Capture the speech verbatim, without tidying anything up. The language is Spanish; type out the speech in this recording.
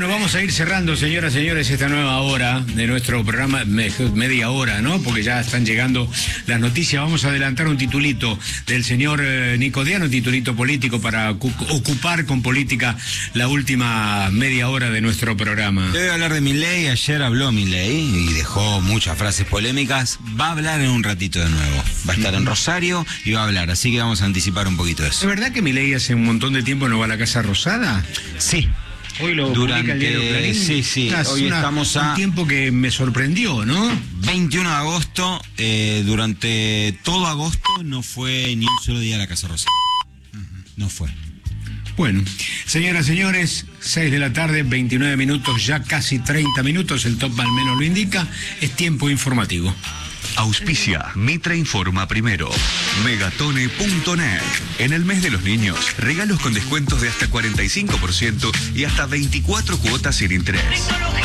Bueno, vamos a ir cerrando, señoras y señores, esta nueva hora de nuestro programa, media hora, ¿no? Porque ya están llegando las noticias. Vamos a adelantar un titulito del señor eh, Nicodiano, un titulito político para ocupar con política la última media hora de nuestro programa. Debe hablar de Milei. Ayer habló Milei y dejó muchas frases polémicas. Va a hablar en un ratito de nuevo. Va a estar en Rosario y va a hablar, así que vamos a anticipar un poquito de eso. ¿Es verdad que Milei hace un montón de tiempo no va a la Casa Rosada? Sí. Hoy lo Durante, publica el diario Clarín. Sí, sí. Hace Hoy una, estamos a un tiempo que me sorprendió, ¿no? veintiuno de agosto, eh, durante todo agosto no fue ni un solo día a la Casa Rosada. No fue. Bueno, señoras y señores, seis de la tarde, veintinueve minutos, ya casi treinta minutos, el top al menos lo indica, es tiempo informativo. Auspicia Mitra Informa Primero. Megatone punto net. En el mes de los niños, regalos con descuentos de hasta cuarenta y cinco por ciento y hasta veinticuatro cuotas sin interés.